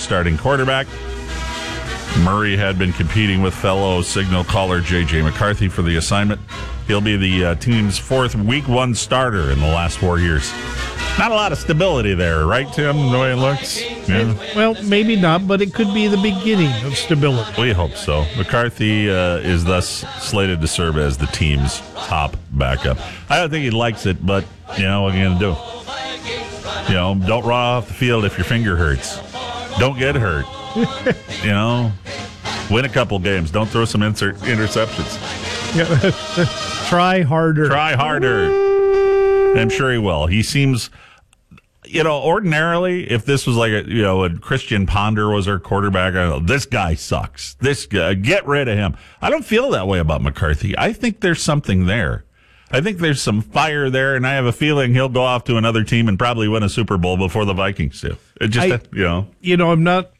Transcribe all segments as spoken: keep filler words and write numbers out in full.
starting quarterback. Murray had been competing with fellow signal caller J J McCarthy for the assignment. He'll be the uh, team's fourth week one starter in the last four years. Not a lot of stability there, right, Tim, the way it looks? Yeah. Well, maybe not, but it could be the beginning of stability. We hope so. McCarthy uh, is thus slated to serve as the team's top backup. I don't think he likes it, but, you know, what are you going to do? You know, don't run off the field if your finger hurts. Don't get hurt. You know, win a couple games. Don't throw some insert interceptions. Try harder. Try harder. I'm sure he will. He seems, you know, ordinarily, if this was like a, you know, a Christian Ponder was our quarterback, I know, this guy sucks. This guy, get rid of him. I don't feel that way about McCarthy. I think there's something there. I think there's some fire there, and I have a feeling he'll go off to another team and probably win a Super Bowl before the Vikings do. It just, I, you know. You know, I'm not,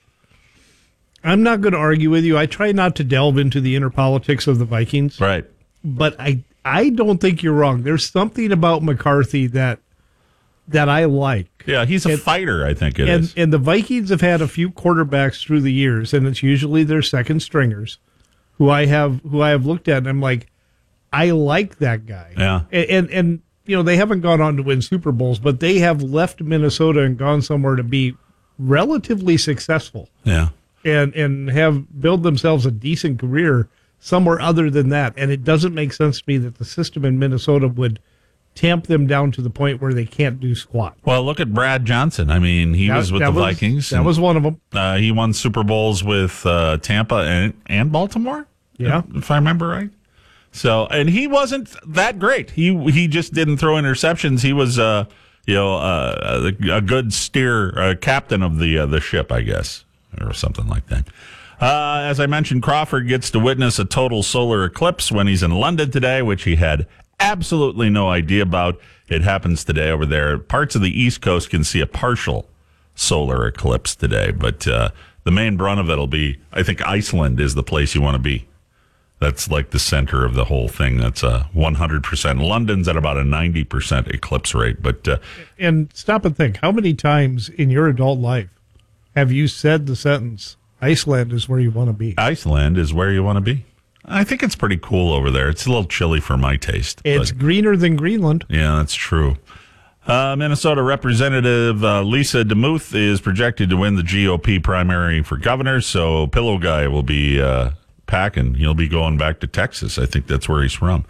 I'm not going to argue with you. I try not to delve into the inner politics of the Vikings. Right. But I, I don't think you're wrong. There's something about McCarthy that, that I like. Yeah, he's a and, fighter, I think it and, is. And the Vikings have had a few quarterbacks through the years, and it's usually their second stringers who I have, who I have looked at, and I'm like, I like that guy. Yeah. And, and, and, you know, they haven't gone on to win Super Bowls, but they have left Minnesota and gone somewhere to be relatively successful. Yeah. And, and have built themselves a decent career somewhere other than that. And it doesn't make sense to me that the system in Minnesota would tamp them down to the point where they can't do squat. Well, look at Brad Johnson. I mean, he that, was with the was, Vikings. That was one of them. Uh, he won Super Bowls with uh, Tampa and, and Baltimore. Yeah. If I remember right. So, and he wasn't that great. He he just didn't throw interceptions. He was, uh, you know, uh, a, a good steer, uh, captain of the uh, the ship, I guess, or something like that. Uh, as I mentioned, Crawford gets to witness a total solar eclipse when he's in London today, which he had absolutely no idea about. It happens today over there. Parts of the East Coast can see a partial solar eclipse today, but uh, the main brunt of it will be, I think, Iceland is the place you want to be. That's like the center of the whole thing. That's a one hundred percent. London's at about a ninety percent eclipse rate. But uh, and stop and think, how many times in your adult life have you said the sentence, Iceland is where you want to be? Iceland is where you want to be. I think it's pretty cool over there. It's a little chilly for my taste. It's but, greener than Greenland. Yeah, that's true. Uh, Minnesota Representative uh, Lisa DeMuth is projected to win the G O P primary for governor, so Pillow Guy will be uh, packing. He'll be going back to Texas. I think that's where he's from.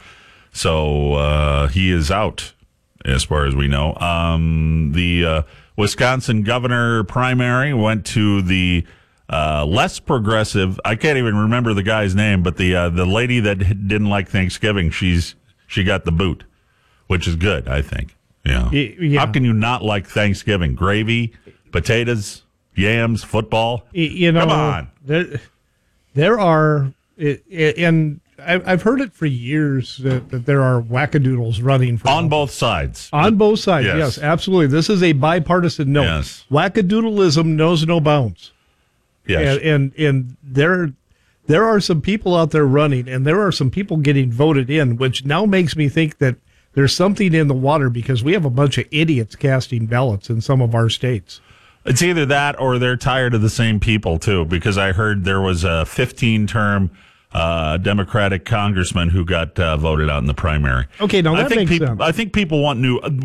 So uh, he is out, as far as we know. Um, the uh, Wisconsin governor primary went to the uh, less progressive. I can't even remember the guy's name, but the uh, the lady that didn't like Thanksgiving, she's she got the boot, which is good, I think. Yeah. Yeah. How can you not like Thanksgiving? Gravy, potatoes, yams, football. You know, come on. There, there are, and I've heard it for years that, that there are wackadoodles running for on both sides. On both sides, yes. yes, absolutely. This is a bipartisan note. Yes. Wackadoodleism knows no bounds. Yes. And, and and there there are some people out there running, and there are some people getting voted in, which now makes me think that there's something in the water because we have a bunch of idiots casting ballots in some of our states. It's either that or they're tired of the same people, too, because I heard there was a fifteen-term uh, Democratic congressman who got uh, voted out in the primary. Okay, now that I think makes people, sense. I think people want new. Uh,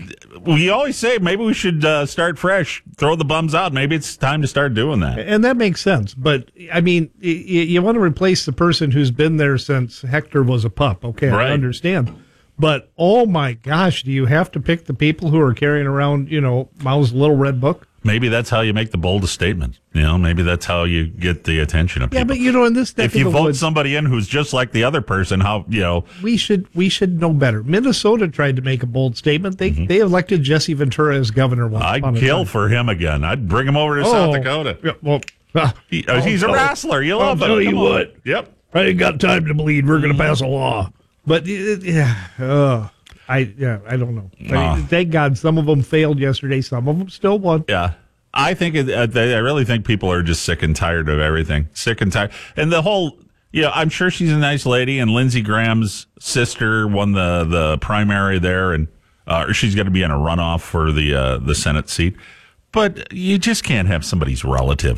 we always say maybe we should uh, start fresh, throw the bums out. Maybe it's time to start doing that. And that makes sense. But, I mean, y- you want to replace the person who's been there since Hector was a pup. Okay, right. I understand. But, oh, my gosh, do you have to pick the people who are carrying around, you know, Mao's little red book? Maybe that's how you make the boldest statement. You know, maybe that's how you get the attention of people. Yeah, but, you know, in this if you vote woods, somebody in who's just like the other person, how, you know. We should we should know better. Minnesota tried to make a bold statement. They mm-hmm. they elected Jesse Ventura as governor once. I'd kill for him again. I'd bring him over to oh, South Dakota. Yeah, well, uh, he, uh, he's a wrestler. You love I'll him. tell you on. what. Yep. I ain't got time to bleed. We're going to pass a law. But, yeah, uh, I yeah, I don't know. I mean, thank God some of them failed yesterday. Some of them still won. Yeah. I think, it, uh, they, I really think people are just sick and tired of everything. Sick and tired. And the whole, you know, I'm sure she's a nice lady, and Lindsey Graham's sister won the, the primary there, and uh, she's going to be in a runoff for the uh, the Senate seat. But you just can't have somebody's relative